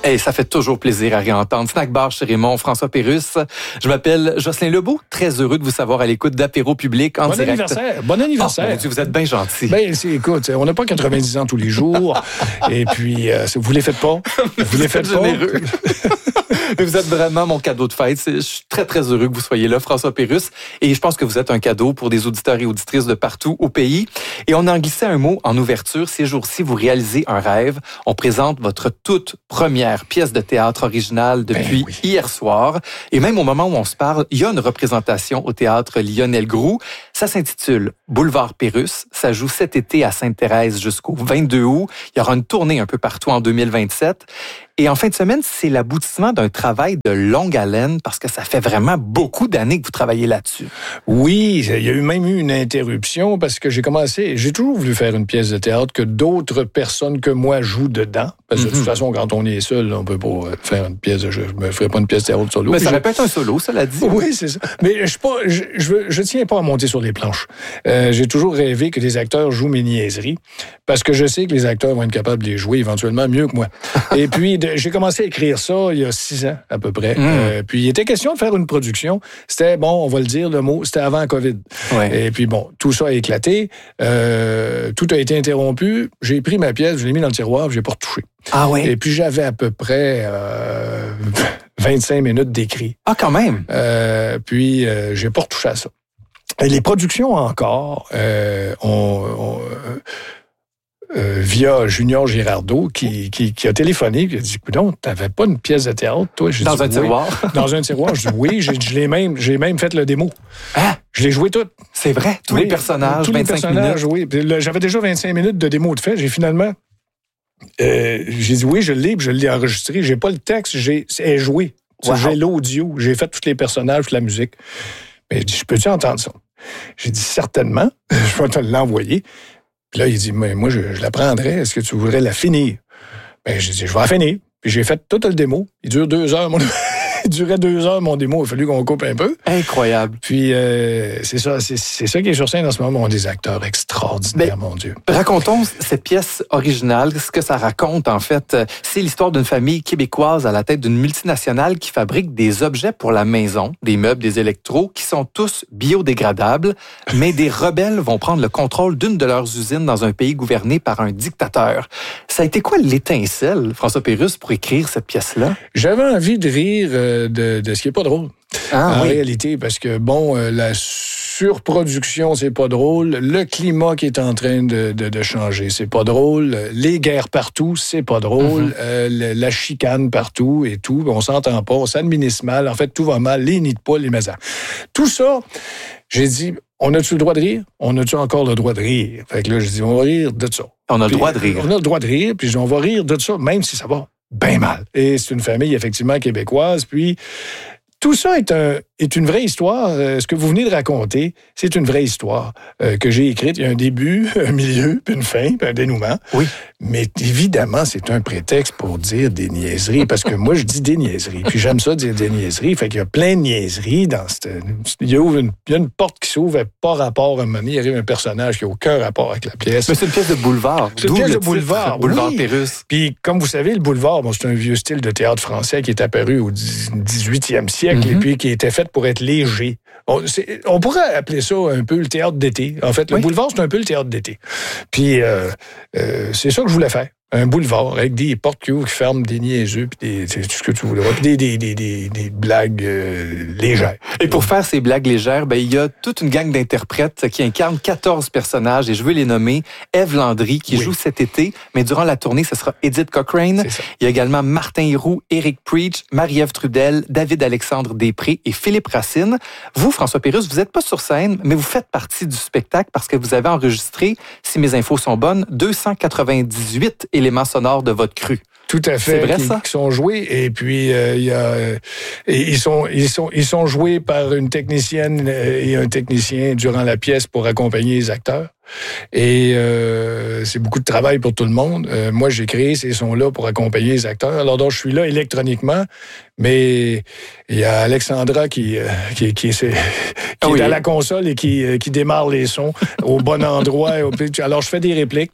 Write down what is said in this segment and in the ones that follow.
Hey, ça fait toujours plaisir à réentendre. Snack Bar chez Raymond, François Pérusse. Je m'appelle Jocelyn Lebeau. Très heureux de vous savoir à l'écoute d'Apéro Public en direct. Bon anniversaire. Oh, mon Dieu, vous êtes bien gentil. Écoute, on n'a pas 90 ans tous les jours. Et puis, vous les faites pas. Vous les faites pas. Généreux. Mais vous êtes vraiment mon cadeau de fête. Je suis très, très heureux que vous soyez là, François Pérusse. Et je pense que vous êtes un cadeau pour des auditeurs et auditrices de partout au pays. Et on en glissait un mot en ouverture. Ces jours-ci, vous réalisez un rêve. On présente votre toute première pièce de théâtre originale depuis hier soir. Et même au moment où on se parle, il y a une représentation au théâtre Lionel Groulx. Ça s'intitule Boulevard Pérusse. Ça joue cet été à Sainte-Thérèse jusqu'au 22 août. Il y aura une tournée un peu partout en 2027. Et en fin de semaine, c'est l'aboutissement d'un travail de longue haleine parce que ça fait vraiment beaucoup d'années que vous travaillez là-dessus. Oui, il y a même eu une interruption parce que j'ai toujours voulu faire une pièce de théâtre que d'autres personnes que moi jouent dedans. Parce que de toute façon, quand on est seul, on peut pas faire une pièce. Je me ferai pas une pièce de théâtre solo. Mais ça répète un solo, cela dit. Oui, c'est ça. Mais je tiens pas à monter sur les planches. J'ai toujours rêvé que des acteurs jouent mes niaiseries parce que je sais que les acteurs vont être capables de les jouer éventuellement mieux que moi. Et puis, j'ai commencé à écrire ça il y a 6 ans à peu près. Puis il était question de faire une production. C'était, on va le dire, le mot, c'était avant COVID. Ouais. Et puis tout ça a éclaté. Tout a été interrompu. J'ai pris ma pièce, je l'ai mis dans le tiroir, je l'ai pas retouché. Ah oui? Et puis j'avais à peu près 25 minutes d'écrit. Ah, quand même? Puis j'ai pas retouché à ça. Et les productions encore, via Junior Girardeau, qui a téléphoné et qui a dit, coudonc, t'avais pas une pièce de théâtre, toi? Dans un tiroir? Dans un tiroir. Je dis oui, j'ai même fait le démo. Ah! Je l'ai joué tout. C'est vrai? Tous les personnages, tous 25 les personnages, minutes? Oui. J'avais déjà 25 minutes de démo de fait. J'ai finalement... j'ai dit oui, je l'ai, puis je l'ai enregistré. J'ai pas le texte, c'est joué. Wow. J'ai l'audio, j'ai fait tous les personnages, toute la musique. Mais je peux-tu entendre ça? J'ai dit certainement, je vais te l'envoyer. Puis là, il dit, mais moi, je la prendrais. Est-ce que tu voudrais la finir? Ben, j'ai dit, je vais la finir. Puis j'ai fait tout le démo. Il dure 2 heures. Il durait 2 heures, mon démo. Il a fallu qu'on coupe un peu. Incroyable. Puis c'est ça qui est sur scène en ce moment. On a des acteurs extraordinaires, mon Dieu. Racontons cette pièce originale. Ce que ça raconte, en fait, c'est l'histoire d'une famille québécoise à la tête d'une multinationale qui fabrique des objets pour la maison, des meubles, des électros, qui sont tous biodégradables, mais des rebelles vont prendre le contrôle d'une de leurs usines dans un pays gouverné par un dictateur. Ça a été quoi l'étincelle, François Pérusse, pour écrire cette pièce-là? J'avais envie de rire de ce qui est pas drôle. En réalité, parce que, la surproduction, c'est pas drôle. Le climat qui est en train de changer, c'est pas drôle. Les guerres partout, c'est pas drôle. La chicane partout et tout. On s'entend pas, on s'administre mal. En fait, tout va mal. Les nids de poule, les maisons. Tout ça, j'ai dit, on a-tu le droit de rire? On a-tu encore le droit de rire? Fait que là, j'ai dit, on va rire de ça. On a le droit de rire. On a le droit de rire, puis on va rire de ça, même si ça va bien mal. Et c'est une famille, effectivement, québécoise. Puis, tout ça est une vraie histoire. Ce que vous venez de raconter, c'est une vraie histoire que j'ai écrite. Il y a un début, un milieu, puis une fin, puis un dénouement. Oui. Mais évidemment, c'est un prétexte pour dire des niaiseries, parce que moi, je dis des niaiseries. Puis j'aime ça dire des niaiseries. Fait qu'il y a plein de niaiseries dans cette... Il y a une porte qui s'ouvre pas rapport à un moment donné. Il arrive un personnage qui n'a aucun rapport avec la pièce. Mais c'est une pièce de boulevard. C'est une pièce de boulevard, Boulevard Pérusse. Puis, comme vous savez, le boulevard, c'est un vieux style de théâtre français qui est apparu au 18e siècle et puis qui était fait pour être léger. On pourrait appeler ça un peu le théâtre d'été. En fait, le boulevard, c'est un peu le théâtre d'été. Puis, c'est ça que je voulais faire. Un boulevard avec des portes qui ouvrent, qui ferment, des niaiseux, puis tout ce que tu voulais. Puis des blagues légères. Et pour faire ces blagues légères, il y a toute une gang d'interprètes qui incarnent 14 personnages, et je veux les nommer. Ève Landry, qui joue cet été, mais durant la tournée, ce sera Edith Cochrane. Il y a également Martin Héroux, Éric Preach, Marie-Ève Trudel, David-Alexandre Després et Philippe Racine. Vous, François Pérusse, vous n'êtes pas sur scène, mais vous faites partie du spectacle parce que vous avez enregistré, si mes infos sont bonnes, 298 éléments sonores de votre cru. Tout à fait. C'est vrai, ça? Qui sont joués. Et puis, ils sont joués par une technicienne et un technicien durant la pièce pour accompagner les acteurs. Et c'est beaucoup de travail pour tout le monde. Moi, j'ai créé ces sons-là pour accompagner les acteurs. Alors, donc, je suis là électroniquement, mais il y a Alexandra qui est à la console et qui démarre les sons au bon endroit. Alors, je fais des répliques.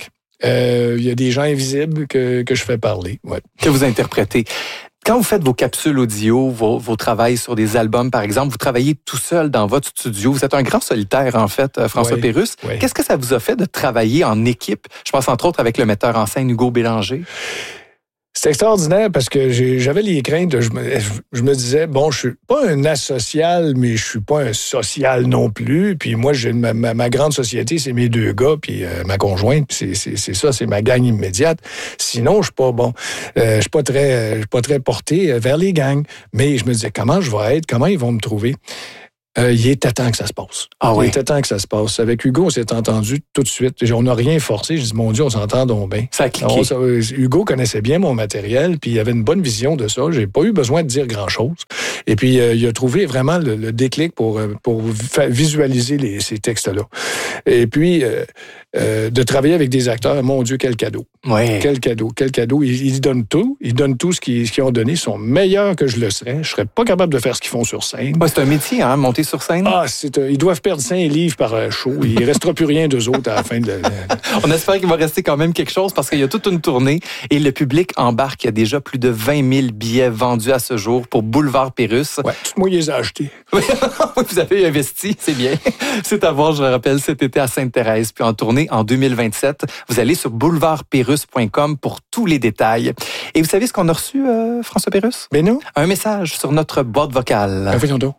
Il y a des gens invisibles que je fais parler. Ouais. Que vous interprétez. Quand vous faites vos capsules audio, vos travails sur des albums, par exemple, vous travaillez tout seul dans votre studio. Vous êtes un grand solitaire, en fait, François Pérusse. Oui. Qu'est-ce que ça vous a fait de travailler en équipe? Je pense entre autres avec le metteur en scène Hugo Bélanger. C'est extraordinaire parce que j'avais les craintes. Je me disais, bon, je suis pas un asocial, mais je suis pas un social non plus. Puis moi, j'ai ma grande société, c'est mes 2 gars, puis ma conjointe, puis c'est ça, c'est ma gang immédiate. Sinon, je suis pas bon. Je suis pas très porté vers les gangs. Mais je me disais, comment je vais être? Comment ils vont me trouver? Il était temps que ça se passe. Il était temps que ça se passe. Avec Hugo, on s'est entendu tout de suite. On n'a rien forcé. Je dis, mon Dieu, on s'entend donc bien. Ça a cliqué. Hugo connaissait bien mon matériel, puis il avait une bonne vision de ça. J'ai pas eu besoin de dire grand-chose. Et puis, il a trouvé vraiment le déclic pour visualiser ces textes-là. Et puis, de travailler avec des acteurs, mon Dieu, quel cadeau. Ouais. Quel cadeau. Ils donnent tout. Ils donnent tout ce qu'ils ont donné. Ils sont meilleurs que je le serais. Je serais pas capable de faire ce qu'ils font sur scène. Ouais, c'est un métier, hein, monter sur scène. Ils doivent perdre 5 livres par show. Il ne restera plus rien d'eux autres à la fin de On espère qu'il va rester quand même quelque chose parce qu'il y a toute une tournée et le public embarque. Il y a déjà plus de 20 000 billets vendus à ce jour pour Boulevard Pérusse. Ouais, moi, ils les ai achetés. Vous avez investi, c'est bien. C'est à voir, je le rappelle, cet été à Sainte-Thérèse, puis en tournée en 2027. Vous allez sur boulevardpérusse.com pour tous les détails. Et vous savez ce qu'on a reçu, François Pérusse? Ben non. Un message sur notre boîte vocale. Voyons donc.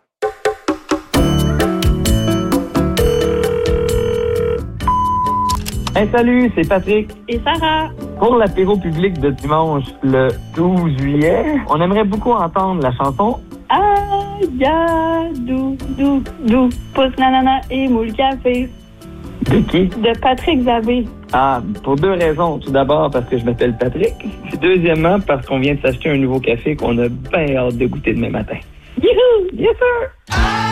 Hey, salut, c'est Patrick. Et Sarah. Pour l'apéro public de dimanche, le 12 juillet, on aimerait beaucoup entendre la chanson Aïe-dou, dou, pousse nanana et moule café. De qui? De Patrick Zabé. Ah, pour 2 raisons. Tout d'abord, parce que je m'appelle Patrick. Deuxièmement, parce qu'on vient de s'acheter un nouveau café qu'on a bien hâte de goûter demain matin. Youhou! Yes, sir!